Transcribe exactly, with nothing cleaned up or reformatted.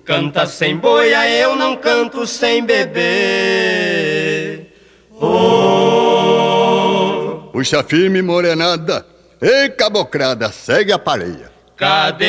canta sem boia, eu não canto sem beber. Oh. Puxa firme, morenada, ei cabocrada, segue a pareia. Cadê